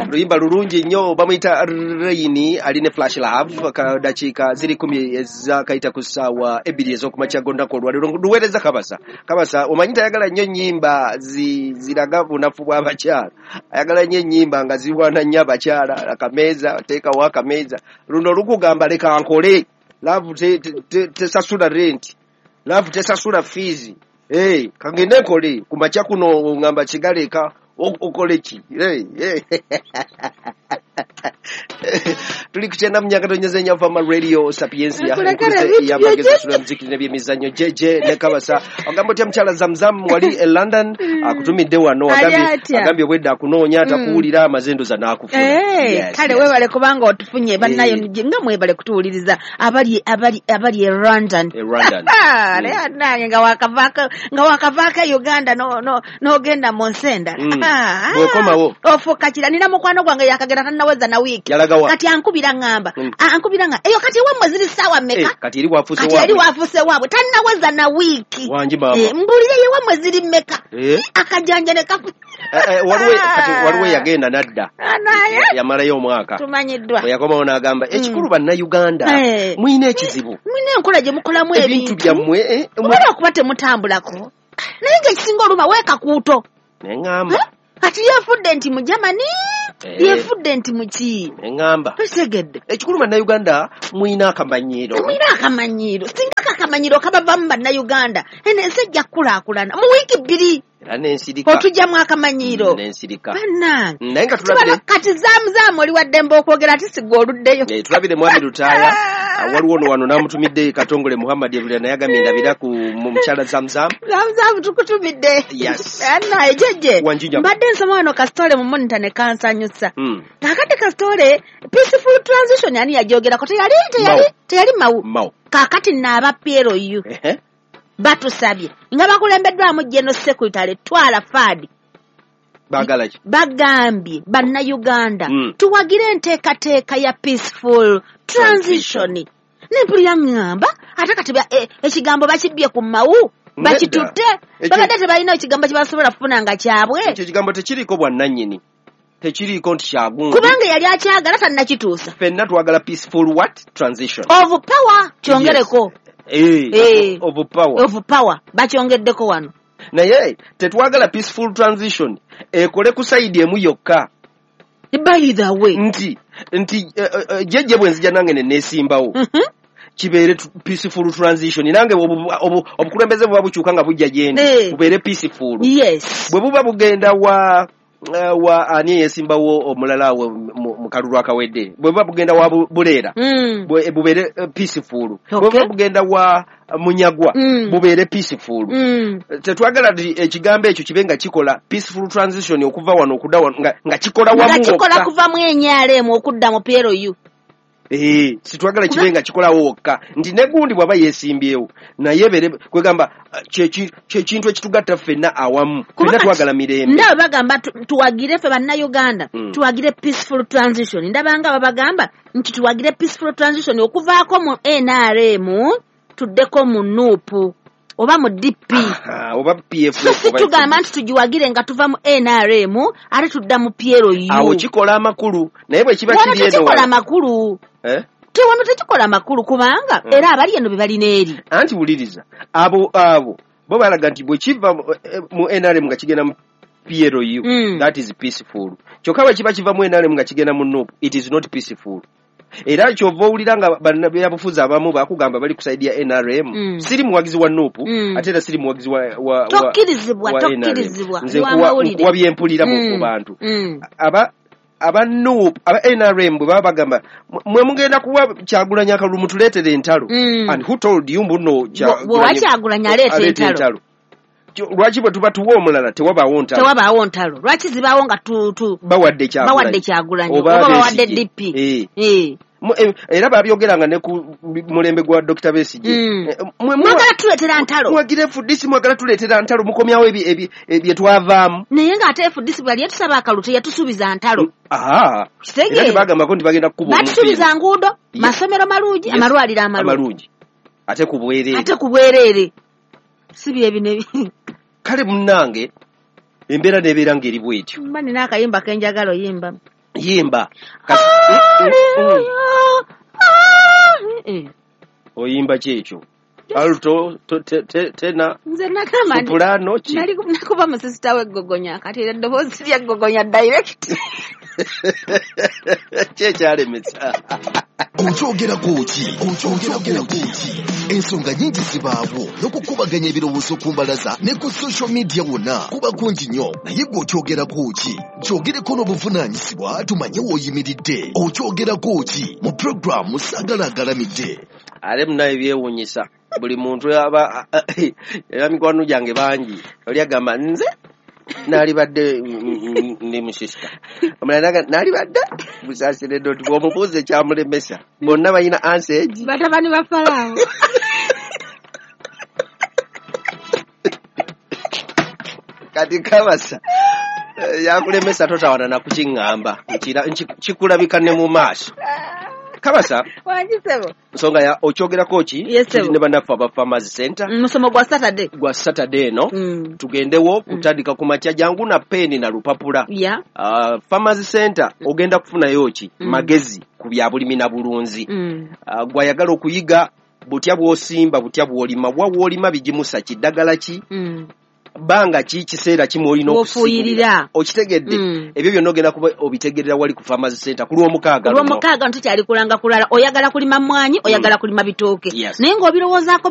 luyimba lulungi nnyo bamuyita Rain aline Flash Love kadakika ziri 10 ezakaita ku ssaawa 2 ez'okumakya gondako olwaliro luweereza kabasa omanyi tayagala nnyo nnyimba ziraga bunafu bw'abakyala ayagala nnyo ennyimba nga ziwaana nnyo abakyala akameeza teekawo akameeza luno lukugamba leka nkole Love tesasula rent Love tesasula fees kagende nkole kumakya kuno ngamba kigaleka okole ki tuli kuchenda mnyaka tonyeze nya fama radio Sapiensia ya magazine sura muziki n'ebyemizannyo jeje ne kabasa agambo tya mchala Zamzam wali London akutumidde wano agambye bwedda kunoonya atakuwulira amazendo za nakufuna kale webale kubanga otufunye bannayo nga mwebale kutuwuliriza abali London naye nga wakavaka Uganda no genda Monsenda wekomawo ofuka kira nina mukwano gwange yakagenda tanaweza na wiki kati ankubira ngamba eyo kati wamwe ziri sawa meka kati eri wafuse wabwe tanaweza na wiki wanji baba mbulire ye wamwe ziri meka akajanja ne kafu waliwe yagenda nadda yamalayo omwaka tumanyiddwa yakoma ona agamba ekikulu banna Uganda mwine ekizibu mwine enkola gye mukolamu ebintu byammwe mwala okuba temutambulako naye ng'ekisinga oluma weeka kuuto neŋŋamba kati yefudde nti mu Germany yefudde nti mu ki neŋŋamba tosegedde ekikulu bannayuganda mwina akamanyiiro singa kakamanyiro kabavamu bannayuganda ensi ejja kukulaakulana mu wiiki 2 era n'ensirika otujjamu akamanyiiro n'ensirika bannange naye nga tulabire kati zaamu oli waddemba okwogera ati sigga oluddeyo tulabire mwami Lutaaya waliwo no wano n'amutumidde Katongole Muhammad ebulira naye agambye ndabira ku mukyala Zamzam tukutumidde naye jeje mbadde nsoma wano kasitole mu monitor ne kansanyusa kakati kasitole peaceful transition ani yajogera ko teyali mawu kakati naaba Piero yu batusabye nga bakulembeddwamu General Secretary Twala Fadi bagambye bannayuganda tuwagire enteekateeka ya peaceful transition nempulira ngamba ate kati ekigambo bakibbye ku mawu bakitutte babadde tebalina ekigambo kye basobola kufuna nga kyabwe ekyo ekigambo tekiriko bwannannyini tekiriko nti kyagungu kubanga yali akyagala tannakituusa ffenna twagala peaceful what transition of power kyongereko of power bakyongeddeko wano naye tetwagala peaceful transition ekole ku sayidi emu yokka by the way nti jejje bwenzija nange nenesimbawo kibeere peaceful transition nange obukulembeze buba bukyuka nga bujja gyendi bubeere peaceful bwe buba bugenda wa ani yesimbawo omulala we mu kalulu akawedde bwe buba bugenda wa Buleera bubeere peaceful bwe buba bugenda wa Munyagwa bubeere peaceful tetwagala ekigambo ekyo kibe nga kikola peaceful transition okuva wano okudda nga kikola wamu kikola kuva mu enyalemu okudda mu Piero yu situagala kibenga kikolawo wokka nti negundi bwaba yesimbyewo naye bere kwegamba kintu ekitugatta ffenna awamu ffenna twagala mirembe ndaba bagamba tuwagire ffe bannayuganda tuwagire peaceful transition ndabanga babagamba nti tuwagire peaceful transition okuvaako mu NRM tuddeko mu NUP oba mu DP oba PF tugamba nti tugiwagire nga tuva mu NRM ate tudda mu Piero yu awo kikola amakulu naye bwe kiba kiri eno kikola amakulu tewamu tekikola amakulu kubanga era abali eno bebalina eri anti wuliriza abo bo balaga nti bwe kiva mu NRM nga kigenda mu Piero yu that is peaceful kyokka bwe kiba kiva mu NRM nga kigenda mu NUP it is not peaceful era kyova owulira nga bannabyabufuzi abamu bakugamba bali kusaidia NRM siri muwagizi wa NUP ate era siri muwagizi wa tokkirizibwa nze kuwa byempulira mu bantu aba NUP aba NRM bwe baba bagamba mwe mugenda kuwa Kyagulanyi akalulu mutuleetere entalo and who told you mbuno Kyagulanyi aleeta entalo lwaki bwe tuba tuwa omulala tewabaawo ntalo lwaki zibaawo nga bawadde Kyagulanyi oba bawadde DP era babyogeranga ne ku mulembe gwa Dr. Besigye mwagala tuleetera ntalo mwagire FDC mwagala tuleetera ntalo mukomyawo ebye twavaamu naye ng'ate FDC bwe yali yatusaba akalulu teyatusuubiza ntalo era tebagambako nti bagenda kukuba batusuubiza nguudo masomero malungi amalwaliro amalungi ate ku bwereere si byebine kale munnange embeera nebeera ng'eri bwetyo mba nina akayimba kenjagala oyimba Yimba. Oyimba kyekyo. Alto tena nze nakama soprano ki nali nakuba musista we Gogonya kati eddoboozi lya Gogonya direct kyekyalemesa okyogera kuki ensonga nyingi zibaawo n'okukubaganya ebirowoozo ku mbalaza ne ku social media wonna kuba kungi nnyo naye gwe okyogera kuki kyogereko n'obuvunaanyizibwa tumanye w'oyimiridde okyogera kuki mu programu Saagala Agalamidde ale munaye byewuunyisa buli muntu yaba era mikwano gyange bangi oli agamba nze nali badde ndi musista omulala nali badde busasire dot bw'omubuuze kyamulemesa bonna balina answer batabani ba Falaawo kati Kabasa yakulemesa totawana na kukiŋŋamba kikulabika ne mu maaso Kabasa wanjisebo nsonga ya okyogerako ki ne bannaffe aba Farmers Center musomo gwa Saturday no tugendewo kutandika ku makya jangu na peni na lupapula Farmers Center ogenda kufunayo ki magezi ku bya bulimi na bulunzi gwayagala okuyiga butya bw'osimba butya bw'olima bw'olima bigimusa kiddagala ki banga ki kiseera kimu olina okufuuyirira okitegedde ebyo byonna ogenda kuba obitegerera wali ku Farmers Center ku lw'omukaaga ntukyali kulanga kulala oyagala kulima mwanyi oyagala kulima bitooke naye ng'obirowoozaako